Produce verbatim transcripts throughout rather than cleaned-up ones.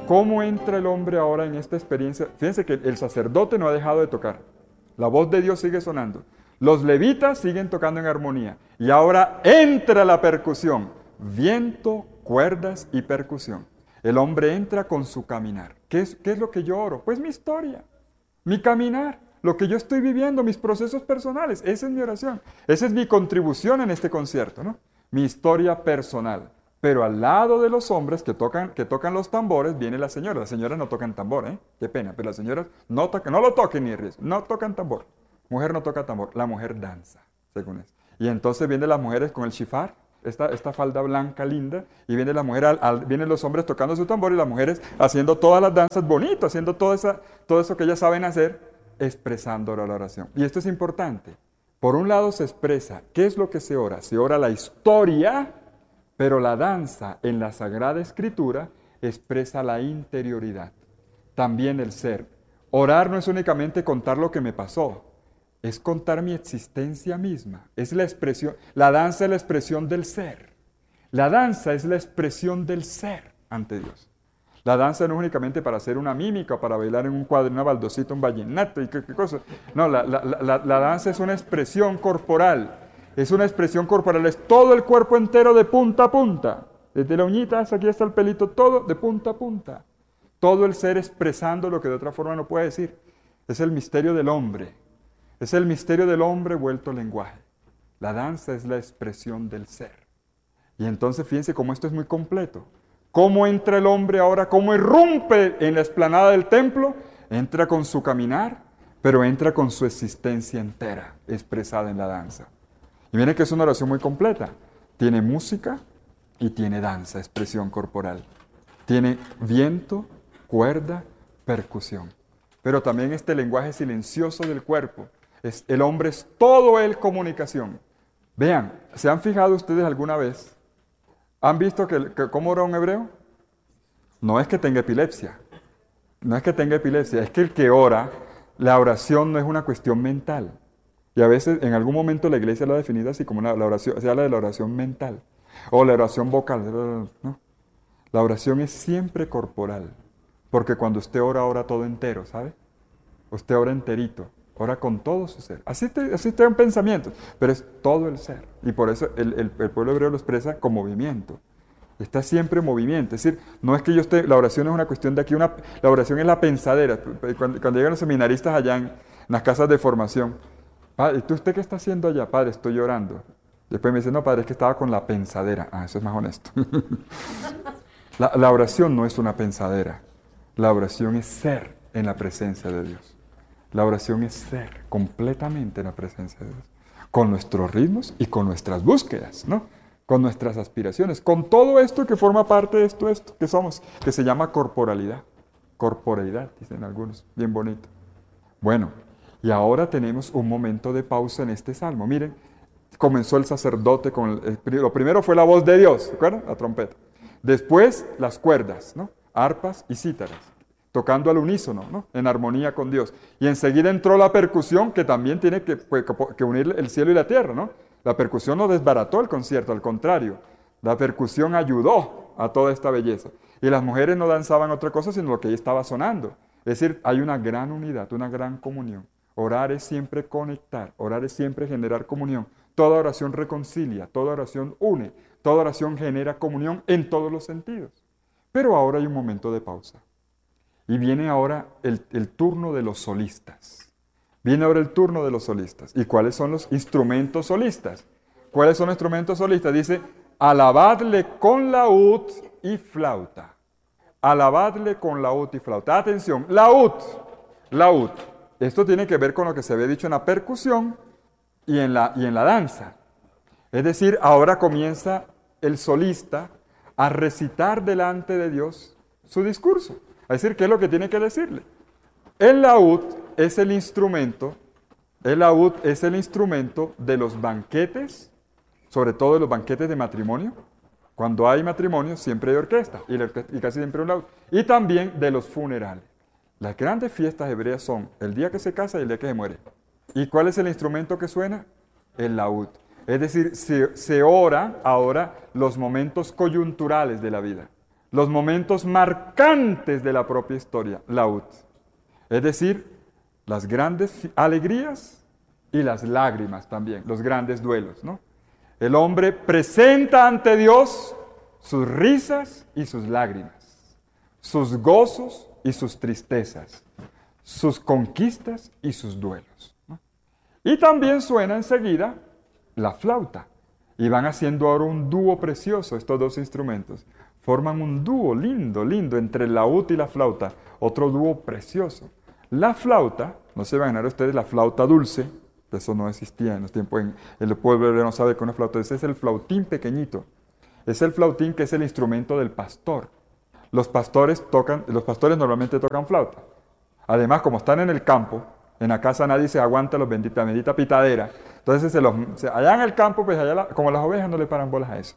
¿Cómo entra el hombre ahora en esta experiencia? Fíjense que el sacerdote no ha dejado de tocar. La voz de Dios sigue sonando. Los levitas siguen tocando en armonía. Y ahora entra la percusión. Viento, cuerdas y percusión. El hombre entra con su caminar. ¿Qué es, qué es lo que yo oro? Pues mi historia, mi caminar, lo que yo estoy viviendo, mis procesos personales. Esa es mi oración. Esa es mi contribución en este concierto, ¿no? Mi historia personal. Pero al lado de los hombres que tocan, que tocan los tambores, viene la señora. Las señoras no tocan tambor, ¿eh? Qué pena, pero las señoras no tocan, no lo toquen ni riesgo, no tocan tambor. Mujer no toca tambor, la mujer danza, según eso. Y entonces vienen las mujeres con el shifar, esta, esta falda blanca linda, y viene la mujer al, al, vienen los hombres tocando su tambor y las mujeres haciendo todas las danzas bonitas, haciendo toda esa, todo eso que ellas saben hacer, expresando la oración. Y esto es importante. Por un lado se expresa, ¿qué es lo que se ora? Se ora la historia. Pero la danza en la Sagrada Escritura expresa la interioridad, también el ser. Orar no es únicamente contar lo que me pasó, es contar mi existencia misma. Es la expresión, la danza es la expresión del ser. La danza es la expresión del ser ante Dios. La danza no es únicamente para hacer una mímica, para bailar en un cuadro, en una baldosita, un vallenato y qué, qué cosa. No, la, la, la, la danza es una expresión corporal. Es una expresión corporal, es todo el cuerpo entero de punta a punta. Desde la uñita hasta aquí hasta el pelito, todo de punta a punta. Todo el ser expresando lo que de otra forma no puede decir. Es el misterio del hombre. Es el misterio del hombre vuelto lenguaje. La danza es la expresión del ser. Y entonces fíjense cómo esto es muy completo. Cómo entra el hombre ahora, cómo irrumpe en la explanada del templo. Entra con su caminar, pero entra con su existencia entera expresada en la danza. Y miren que es una oración muy completa. Tiene música y tiene danza, expresión corporal. Tiene viento, cuerda, percusión. Pero también este lenguaje silencioso del cuerpo. Es, el hombre es todo él comunicación. Vean, ¿se han fijado ustedes alguna vez? ¿Han visto que, que, cómo ora un hebreo? No es que tenga epilepsia. No es que tenga epilepsia. Es que el que ora, la oración no es una cuestión mental. Y a veces, en algún momento, la iglesia lo ha definido así como una, la oración, se habla de la oración mental o la oración vocal. ¿No? La oración es siempre corporal, porque cuando usted ora, ora todo entero, ¿sabe? Usted ora enterito, ora con todo su ser. Así te, así te dan pensamientos, pero es todo el ser. Y por eso el, el, el pueblo hebreo lo expresa con movimiento. Está siempre en movimiento. Es decir, no es que yo esté, la oración es una cuestión de aquí, una, la oración es la pensadera. Cuando, cuando llegan los seminaristas allá en, en las casas de formación, padre, ¿tú usted qué está haciendo allá? Padre, estoy llorando. Después me dice, no, padre, es que estaba con la pensadera. Ah, eso es más honesto. la, la oración no es una pensadera. La oración es ser en la presencia de Dios. La oración es ser completamente en la presencia de Dios. Con nuestros ritmos y con nuestras búsquedas, ¿no? Con nuestras aspiraciones. Con todo esto que forma parte de esto, esto que somos, que se llama corporalidad. Corporeidad, dicen algunos. Bien bonito. Bueno. Y ahora tenemos un momento de pausa en este salmo. Miren, comenzó el sacerdote con... El, lo primero fue la voz de Dios, ¿se acuerdan? La trompeta. Después las cuerdas, ¿no? Arpas y cítaras, tocando al unísono, ¿no? En armonía con Dios. Y enseguida entró la percusión, que también tiene que, que unir el cielo y la tierra, ¿no? La percusión no desbarató el concierto, al contrario. La percusión ayudó a toda esta belleza. Y las mujeres no danzaban otra cosa sino lo que ahí estaba sonando. Es decir, hay una gran unidad, una gran comunión. Orar es siempre conectar, orar es siempre generar comunión. Toda oración reconcilia, toda oración une, toda oración genera comunión en todos los sentidos. Pero ahora hay un momento de pausa. Y viene ahora el, el turno de los solistas. Viene ahora el turno de los solistas. ¿Y cuáles son los instrumentos solistas? ¿Cuáles son los instrumentos solistas? Dice, alabadle con laúd y flauta. Alabadle con laúd y flauta. Atención, laúd, laúd. Esto tiene que ver con lo que se había dicho en la percusión y en la, y en la danza. Es decir, ahora comienza el solista a recitar delante de Dios su discurso. Es decir, ¿qué es lo que tiene que decirle? El laúd es el instrumento, el laúd es el instrumento de los banquetes, sobre todo de los banquetes de matrimonio. Cuando hay matrimonio siempre hay orquesta y, la orquesta, y casi siempre un laúd. Y también de los funerales. Las grandes fiestas hebreas son el día que se casa y el día que se muere. ¿Y cuál es el instrumento que suena? El laúd. Es decir, se, se ora ahora los momentos coyunturales de la vida. los momentos marcantes de la propia historia, laúd. Es decir, las grandes alegrías y las lágrimas también, los grandes duelos, ¿no? El hombre presenta ante Dios sus risas y sus lágrimas, sus gozos y sus tristezas, sus conquistas y sus duelos, ¿no? Y también suena enseguida la flauta. Y van haciendo ahora un dúo precioso estos dos instrumentos. Forman un dúo lindo, lindo, entre el laúd y la flauta. Otro dúo precioso. La flauta, no se van a imaginar ustedes la flauta dulce, eso no existía en los tiempos, en el pueblo no sabe que una flauta, ese es el flautín pequeñito. Es el flautín que es el instrumento del pastor. Los pastores tocan, los pastores normalmente tocan flauta. Además, como están en el campo, en la casa nadie se aguanta los bendita, bendita pitadera. Entonces, se los, se, allá en el campo, pues allá, la, como las ovejas no le paran bolas a eso.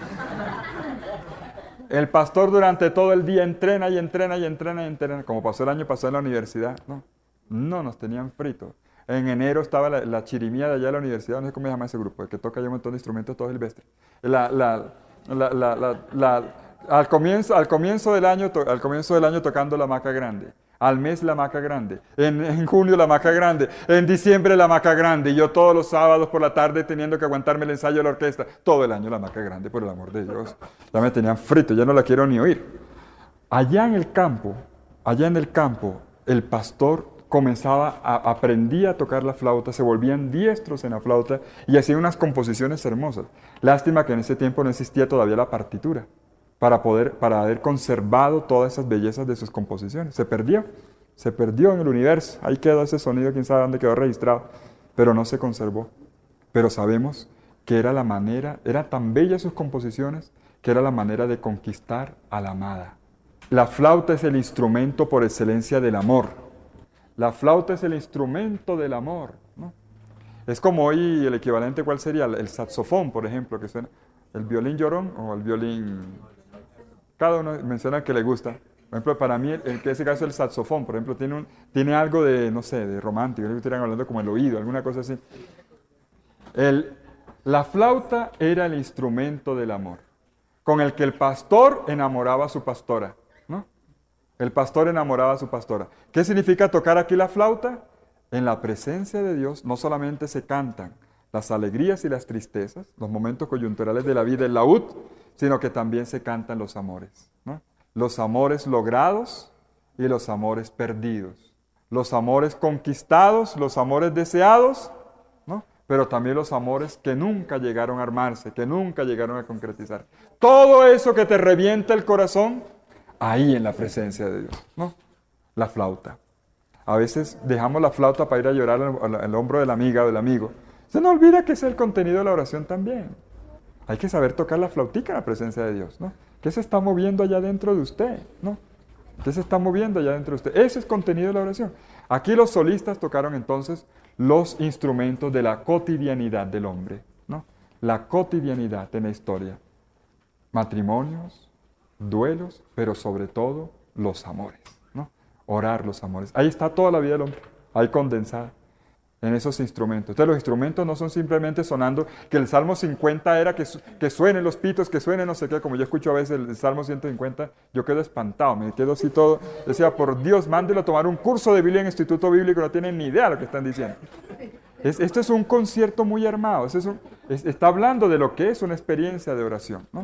El pastor durante todo el día entrena y entrena y entrena y entrena, como pasó el año pasado en la universidad. No, no nos tenían fritos. En enero estaba la, la chirimía de allá de la universidad, no sé cómo se llama ese grupo, el que toca ya un montón de instrumentos todo silvestre. La, la, la, la, la, la, al, comienzo, al, comienzo del año, to, al comienzo del año tocando la maca grande. Al mes la maca grande, en, en junio la maca grande, en diciembre la maca grande, y yo todos los sábados por la tarde teniendo que aguantarme el ensayo de la orquesta, todo el año la maca grande, por el amor de Dios. Ya me tenían frito, ya no la quiero ni oír. Allá en el campo, allá en el campo, el pastor comenzaba, a, aprendía a tocar la flauta, se volvían diestros en la flauta y hacían unas composiciones hermosas. Lástima que en ese tiempo no existía todavía la partitura. Para poder, para haber conservado todas esas bellezas de sus composiciones. Se perdió, se perdió en el universo. Ahí quedó ese sonido, quién sabe dónde quedó registrado, pero no se conservó. Pero sabemos que era la manera, eran tan bellas sus composiciones, que era la manera de conquistar a la amada. La flauta es el instrumento por excelencia del amor. La flauta es el instrumento del amor, ¿no? Es como hoy el equivalente, ¿cuál sería? El saxofón, por ejemplo, que suena. El violín llorón o el violín... Cada uno menciona el que le gusta. Por ejemplo, para mí, en ese caso, el saxofón, por ejemplo, tiene, un, tiene algo de, no sé, de romántico. Estarían hablando como el oído, alguna cosa así. El, la flauta era el instrumento del amor, con el que el pastor enamoraba a su pastora, ¿no? El pastor enamoraba a su pastora. ¿Qué significa tocar aquí la flauta? En la presencia de Dios no solamente se cantan las alegrías y las tristezas, los momentos coyunturales de la vida, el laúd, sino que también se cantan los amores, ¿no? Los amores logrados y los amores perdidos. Los amores conquistados, los amores deseados, ¿no? Pero también los amores que nunca llegaron a armarse, que nunca llegaron a concretizar. Todo eso que te revienta el corazón, ahí en la presencia de Dios, ¿no? La flauta. A veces dejamos la flauta para ir a llorar al, al hombro de la amiga o del amigo. Se nos olvida que es el contenido de la oración también. Hay que saber tocar la flautica en la presencia de Dios, ¿no? ¿Qué se está moviendo allá dentro de usted, ¿no? ¿Qué se está moviendo allá dentro de usted? Ese es contenido de la oración. Aquí los solistas tocaron entonces los instrumentos de la cotidianidad del hombre, ¿no? La cotidianidad en la historia. Matrimonios, duelos, pero sobre todo los amores, ¿no? Orar los amores. Ahí está toda la vida del hombre, ahí condensada. En esos instrumentos. Entonces los instrumentos no son simplemente sonando, que el Salmo cincuenta era que, su, que suenen los pitos, que suenen no sé qué, como yo escucho a veces el, el Salmo ciento cincuenta, yo quedo espantado, me quedo así todo, decía, por Dios, mándelo a tomar un curso de Biblia en Instituto Bíblico, no tienen ni idea de lo que están diciendo. Es, esto es un concierto muy armado, es un, es, está hablando de lo que es una experiencia de oración, ¿no?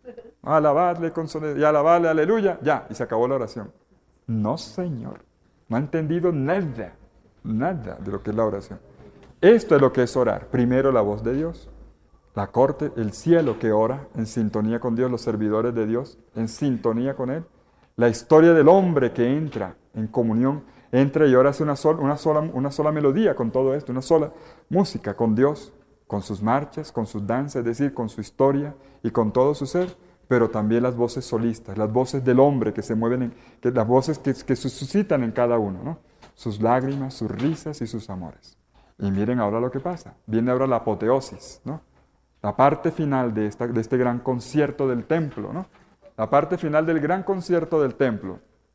Alabadle con son, y alabadle, aleluya, ya, y se acabó la oración. No, Señor, no ha entendido nada. Nada de lo que es la oración. Esto es lo que es orar. Primero la voz de Dios, la corte, el cielo que ora en sintonía con Dios, los servidores de Dios en sintonía con Él. La historia del hombre que entra en comunión, entra y ora hace una sola, una sola, una sola melodía con todo esto, una sola música con Dios, con sus marchas, con sus danzas, es decir, con su historia y con todo su ser, pero también las voces solistas, las voces del hombre que se mueven, en, que, las voces que, que se suscitan en cada uno, ¿no? Sus lágrimas, sus risas y sus amores. Y miren ahora lo que pasa. Viene ahora la apoteosis, ¿no? La parte final de, esta, de este gran concierto del templo, ¿no? La parte final del gran concierto del templo.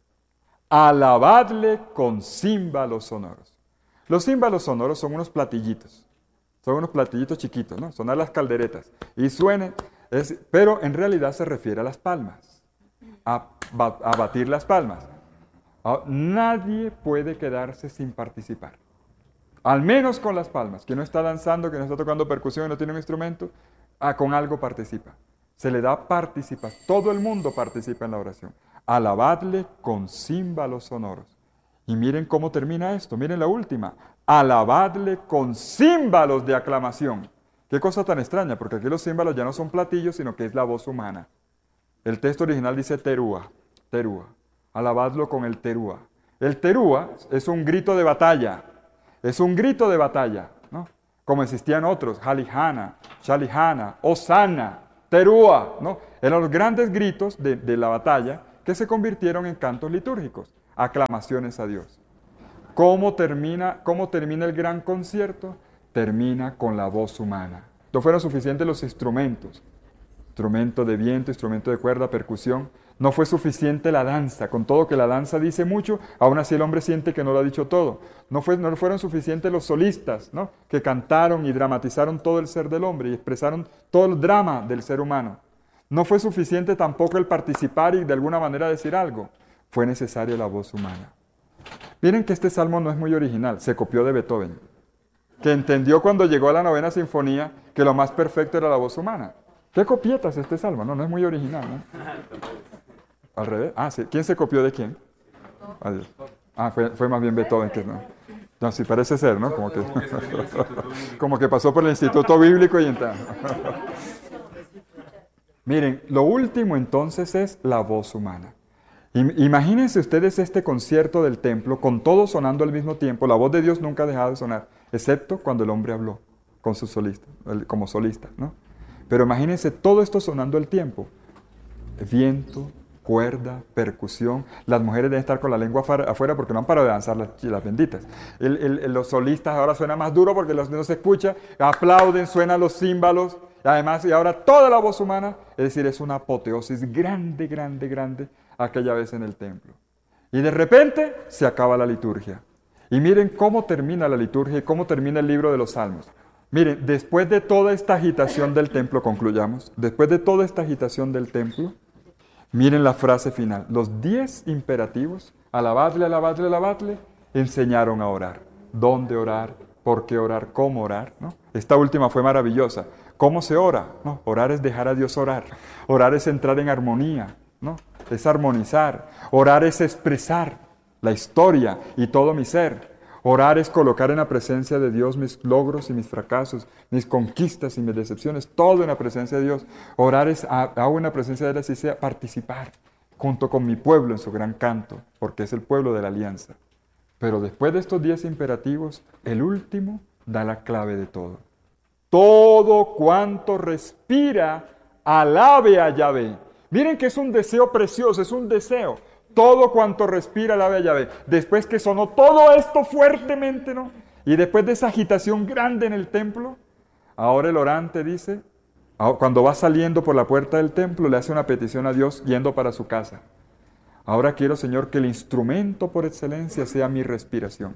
Alabadle con címbalos sonoros. Los címbalos sonoros son unos platillitos. Son unos platillitos chiquitos, ¿no? Sonar las calderetas. Y suenen, es, pero en realidad se refiere a las palmas. a, a batir las palmas. Nadie puede quedarse sin participar. Al menos con las palmas. Quien no está danzando, que no está tocando percusión y no tiene un instrumento, ah, con algo participa. Se le da participación. Todo el mundo participa en la oración. Alabadle con címbalos sonoros. Y miren cómo termina esto. Miren la última. Alabadle con címbalos de aclamación. Qué cosa tan extraña, porque aquí los címbalos ya no son platillos, sino que es la voz humana. El texto original dice terúa, terúa. Alabadlo con el terúa. El terúa es un grito de batalla. Es un grito de batalla, ¿no? Como existían otros, Halijana, Shalijana, Osana, terúa, ¿no? Eran los grandes gritos de, de la batalla que se convirtieron en cantos litúrgicos, aclamaciones a Dios. ¿Cómo termina, cómo termina el gran concierto? Termina con la voz humana. No fueron suficientes los instrumentos. Instrumento de viento, instrumento de cuerda, percusión. No fue suficiente la danza, con todo que la danza dice mucho, aún así el hombre siente que no lo ha dicho todo. No, fue, no fueron suficientes los solistas, ¿no? Que cantaron y dramatizaron todo el ser del hombre y expresaron todo el drama del ser humano. No fue suficiente tampoco el participar y de alguna manera decir algo. Fue necesaria la voz humana. Miren que este salmo no es muy original, se copió de Beethoven, que entendió cuando llegó a la novena sinfonía que lo más perfecto era la voz humana. ¿Qué copietas este salmo? No, no es muy original, ¿no? Al revés. Ah, sí. ¿Quién se copió de quién? Adiós. Ah, fue, fue más bien Beethoven que no. No, sí, parece ser, ¿no? Como que, como que pasó por el Instituto Bíblico y entonces. Miren, lo último entonces es la voz humana. Imagínense ustedes este concierto del templo con todo sonando al mismo tiempo. La voz de Dios nunca ha dejado de sonar, excepto cuando el hombre habló con su solista, como solista, ¿no? Pero imagínense todo esto sonando al tiempo. Viento, cuerda, percusión. Las mujeres deben estar con la lengua afuera porque no han parado de danzar las, las benditas. El, el, los solistas ahora suenan más duro porque los, no se escucha. Aplauden, suenan los címbalos. Además, y ahora toda la voz humana, es decir, es una apoteosis grande, grande, grande aquella vez en el templo. Y de repente se acaba la liturgia. Y miren cómo termina la liturgia y cómo termina el libro de los Salmos. Miren, después de toda esta agitación del templo, concluyamos, después de toda esta agitación del templo, miren la frase final. Los diez imperativos, alabadle, alabadle, alabadle, enseñaron a orar. ¿Dónde orar? ¿Por qué orar? ¿Cómo orar? ¿No? Esta última fue maravillosa. ¿Cómo se ora? ¿No? Orar es dejar a Dios orar. Orar es entrar en armonía, ¿no? Es armonizar. Orar es expresar la historia y todo mi ser. Orar es colocar en la presencia de Dios mis logros y mis fracasos, mis conquistas y mis decepciones, todo en la presencia de Dios. Orar es, hago en la presencia de Él, así sea, participar junto con mi pueblo en su gran canto, porque es el pueblo de la alianza. Pero después de estos diez imperativos, el último da la clave de todo. Todo cuanto respira, alabe a Yahvé. Miren que es un deseo precioso, es un deseo. Todo cuanto respira, alabe a Yahvé. Después que sonó todo esto fuertemente, ¿no? Y después de esa agitación grande en el templo, ahora el orante dice, cuando va saliendo por la puerta del templo, le hace una petición a Dios yendo para su casa. Ahora quiero, Señor, que el instrumento por excelencia sea mi respiración.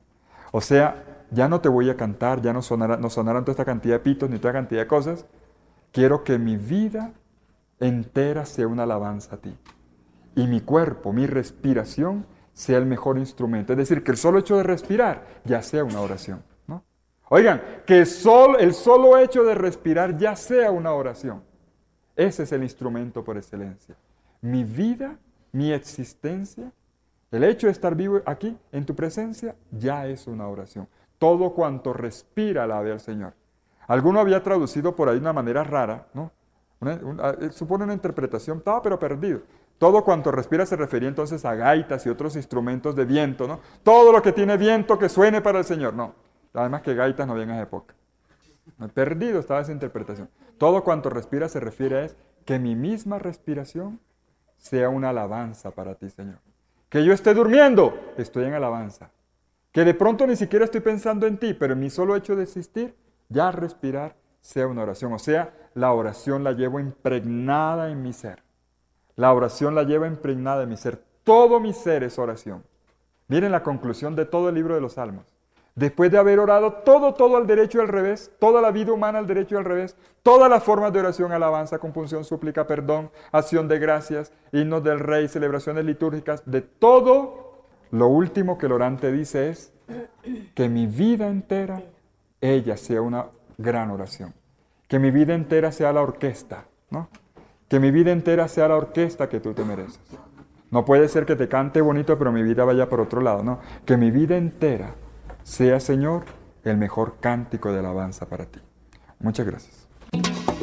O sea, ya no te voy a cantar, ya no, sonará, no sonarán toda esta cantidad de pitos ni toda esta cantidad de cosas. Quiero que mi vida entera sea una alabanza a ti. Y mi cuerpo, mi respiración, sea el mejor instrumento. Es decir, que el solo hecho de respirar ya sea una oración, ¿no? Oigan, que solo, el solo hecho de respirar ya sea una oración. Ese es el instrumento por excelencia. Mi vida, mi existencia, el hecho de estar vivo aquí, en tu presencia, ya es una oración. Todo cuanto respira, alabe al Señor. Alguno había traducido por ahí de una manera rara, ¿no? Una, una, supone una interpretación, estaba pero perdido. Todo cuanto respira se refería entonces a gaitas y otros instrumentos de viento, ¿no? Todo lo que tiene viento que suene para el Señor. No, además que gaitas no había en esa época. Perdido estaba esa interpretación. Todo cuanto respira se refiere a es que mi misma respiración sea una alabanza para ti, Señor. Que yo esté durmiendo, estoy en alabanza. Que de pronto ni siquiera estoy pensando en ti, pero en mi solo hecho de existir, ya respirar sea una oración. O sea, la oración la llevo impregnada en mi ser. La oración la lleva impregnada en mi ser. Todo mi ser es oración. Miren la conclusión de todo el libro de los Salmos. Después de haber orado todo, todo al derecho y al revés, toda la vida humana al derecho y al revés, todas las formas de oración, alabanza, compunción, súplica, perdón, acción de gracias, himnos del rey, celebraciones litúrgicas, de todo, lo último que el orante dice es que mi vida entera, ella sea una gran oración. Que mi vida entera sea la orquesta, ¿no? Que mi vida entera sea la orquesta que tú te mereces. No puede ser que te cante bonito, pero mi vida vaya por otro lado, no. Que mi vida entera sea, Señor, el mejor cántico de alabanza para ti. Muchas gracias.